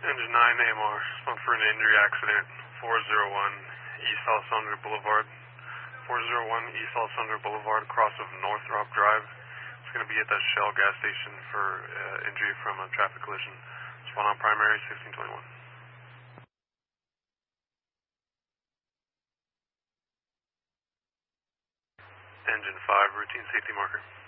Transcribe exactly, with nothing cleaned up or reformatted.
Engine nine A M R, respond for an injury accident, four oh one East Alessandra Boulevard. four oh one East Alessandra Boulevard, cross of Northrop Drive. It's going to be at that Shell gas station for uh, injury from a traffic collision. Respond on primary sixteen twenty-one. Engine five, routine safety marker.